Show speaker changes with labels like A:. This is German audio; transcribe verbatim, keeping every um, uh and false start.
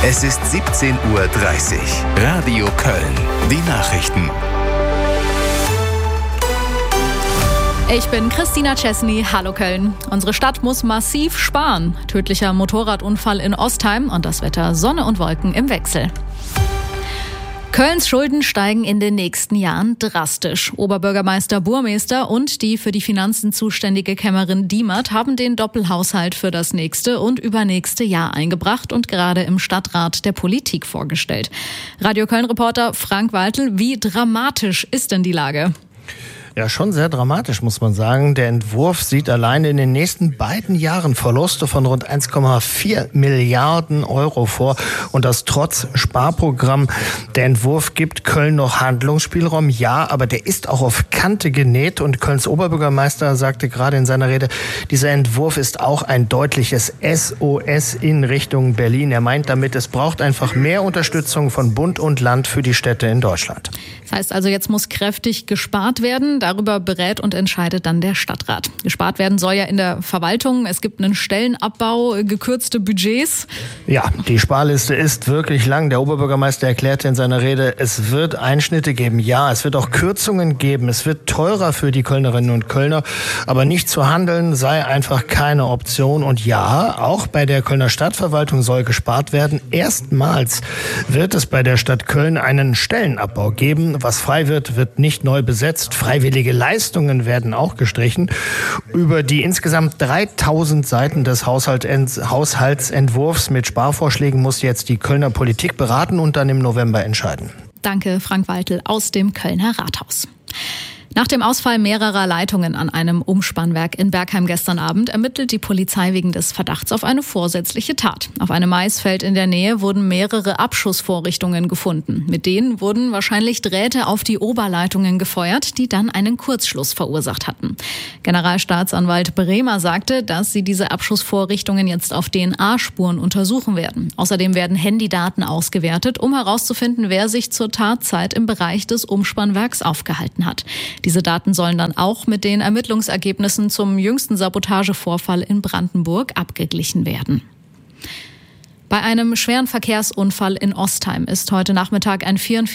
A: Es ist siebzehn Uhr dreißig. Radio Köln. Die Nachrichten.
B: Ich bin Christina Chesney. Hallo Köln. Unsere Stadt muss massiv sparen. Tödlicher Motorradunfall in Ostheim und das Wetter Sonne und Wolken im Wechsel. Kölns Schulden steigen in den nächsten Jahren drastisch. Oberbürgermeister Burmester und die für die Finanzen zuständige Kämmerin Diemert haben den Doppelhaushalt für das nächste und übernächste Jahr eingebracht und gerade im Stadtrat der Politik vorgestellt. Radio Köln-Reporter Frank Waltel, wie dramatisch ist denn die Lage?
C: Ja, schon sehr dramatisch, muss man sagen. Der Entwurf sieht alleine in den nächsten beiden Jahren Verluste von rund eins Komma vier Milliarden Euro vor. Und das trotz Sparprogramm. Der Entwurf gibt Köln noch Handlungsspielraum, ja, aber der ist auch auf Kante genäht. Und Kölns Oberbürgermeister sagte gerade in seiner Rede, dieser Entwurf ist auch ein deutliches S O S in Richtung Berlin. Er meint damit, es braucht einfach mehr Unterstützung von Bund und Land für die Städte in Deutschland.
B: Das heißt also, jetzt muss kräftig gespart werden. Darüber berät und entscheidet dann der Stadtrat. Gespart werden soll ja in der Verwaltung. Es gibt einen Stellenabbau, gekürzte Budgets.
C: Ja, die Sparliste ist wirklich lang. Der Oberbürgermeister erklärte in seiner Rede, es wird Einschnitte geben. Ja, es wird auch Kürzungen geben. Es wird teurer für die Kölnerinnen und Kölner. Aber nicht zu handeln sei einfach keine Option. Und ja, auch bei der Kölner Stadtverwaltung soll gespart werden. Erstmals wird es bei der Stadt Köln einen Stellenabbau geben. Was frei wird, wird nicht neu besetzt. Freiwillige Leistungen werden auch gestrichen. Über die insgesamt dreitausend Seiten des Haushaltsentwurfs mit Sparvorschlägen muss jetzt die Kölner Politik beraten und dann im November entscheiden.
B: Danke, Frank Waltel aus dem Kölner Rathaus. Nach dem Ausfall mehrerer Leitungen an einem Umspannwerk in Bergheim gestern Abend ermittelt die Polizei wegen des Verdachts auf eine vorsätzliche Tat. Auf einem Maisfeld in der Nähe wurden mehrere Abschussvorrichtungen gefunden. Mit denen wurden wahrscheinlich Drähte auf die Oberleitungen gefeuert, die dann einen Kurzschluss verursacht hatten. Generalstaatsanwalt Bremer sagte, dass sie diese Abschussvorrichtungen jetzt auf D N A-Spuren untersuchen werden. Außerdem werden Handydaten ausgewertet, um herauszufinden, wer sich zur Tatzeit im Bereich des Umspannwerks aufgehalten hat. Diese Daten sollen dann auch mit den Ermittlungsergebnissen zum jüngsten Sabotagevorfall in Brandenburg abgeglichen werden. Bei einem schweren Verkehrsunfall in Ostheim ist heute Nachmittag ein